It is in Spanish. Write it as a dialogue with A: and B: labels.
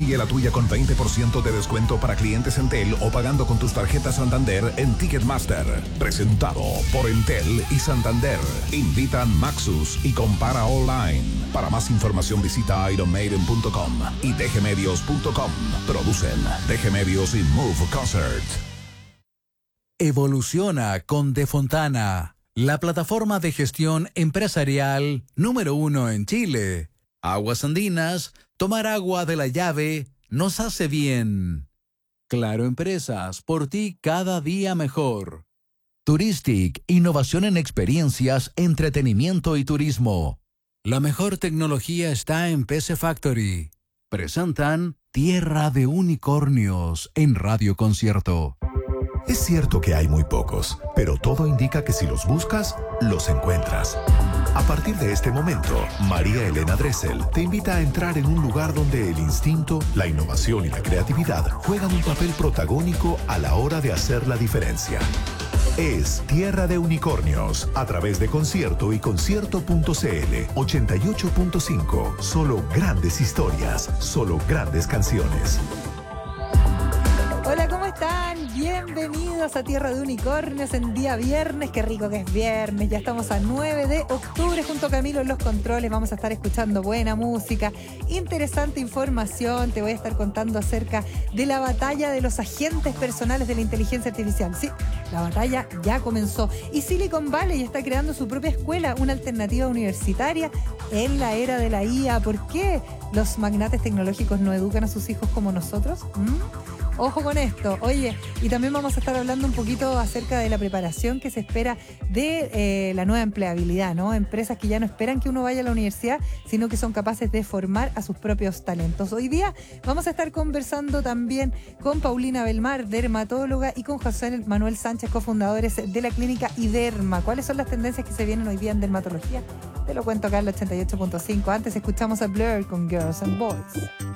A: Consigue la tuya con 20% de descuento para clientes Entel o pagando con tus tarjetas Santander en Ticketmaster. Presentado por Entel y Santander. Invitan Maxus y compara online. Para más información visita ironmaiden.com y dgmedios.com. Producen DG Medios y Move Concert.
B: Evoluciona con De Fontana, la plataforma de gestión empresarial número 1 en Chile. Aguas Andinas, tomar agua de la llave nos hace bien. Claro Empresas, por ti cada día mejor. Touristic, innovación en experiencias, entretenimiento y turismo. La mejor tecnología está en PC Factory. Presentan Tierra de Unicornios en Radio Concierto.
C: Es cierto que hay muy pocos, pero todo indica que si los buscas, los encuentras. A partir de este momento, María Elena Dressel te invita a entrar en un lugar donde el instinto, la innovación y la creatividad juegan un papel protagónico a la hora de hacer la diferencia. Es Tierra de Unicornios, a través de Concierto y Concierto.cl 88.5. Solo grandes historias, solo grandes canciones.
D: Hola, ¿cómo están? Bienvenidos a Tierra de Unicornios en día viernes. Qué rico que es viernes. Ya estamos a 9 de octubre junto a Camilo en los controles. Vamos a estar escuchando buena música, interesante información. Te voy a estar contando acerca de la batalla de los agentes personales de la inteligencia artificial. Sí, la batalla ya comenzó. Y Silicon Valley está creando su propia escuela, una alternativa universitaria en la era de la IA. ¿Por qué los magnates tecnológicos no educan a sus hijos como nosotros? Ojo con esto. Oye, y también vamos a estar hablando un poquito acerca de la preparación que se espera de la nueva empleabilidad, ¿no? Empresas que ya no esperan que uno vaya a la universidad, sino que son capaces de formar a sus propios talentos. Hoy día vamos a estar conversando también con Paulina Belmar, dermatóloga, y con José Manuel Sánchez, cofundadores de la clínica Iderma. ¿Cuáles son las tendencias que se vienen hoy día en dermatología? Te lo cuento acá en el 88.5. Antes escuchamos a Blur con Girls and Boys.